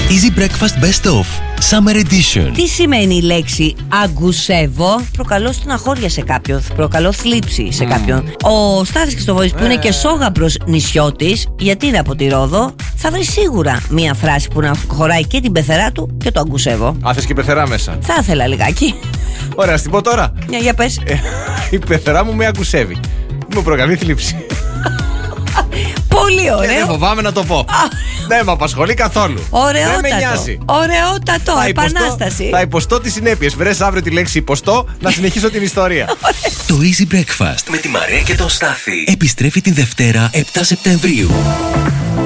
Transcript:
Easy Breakfast Best Of Summer Edition. Τι σημαίνει η λέξη αγκουσεύω? Προκαλώ στεναχώρια σε κάποιον, προκαλώ θλίψη σε κάποιον. Ο Στάθης Χριστοβόης, που είναι και σόγαμπρος νησιώτης, γιατί είναι από τη Ρόδο, θα βρει σίγουρα μία φράση που να χωράει και την πεθερά του και το αγκουσεύω. Θες και πεθερά μέσα? Θα ήθελα λιγάκι. Ωραία, ας την πω τώρα. Για πες. Η πεθερά μου με αγκουσεύει. Μου προκαλεί θλίψη. Πολύ ωραίο. Και δεν φοβάμαι να το πω. Δεν με απασχολεί καθόλου. Ωραιότατο. Δεν με νοιάζει. Ωραιότατο. Επανάσταση. Θα υποστώ τις συνέπειες. Βρες αύριο τη λέξη υποστώ να συνεχίσω την ιστορία. Το Easy Breakfast με τη Μαρία και τον Στάθη επιστρέφει την Δευτέρα 7 Σεπτεμβρίου.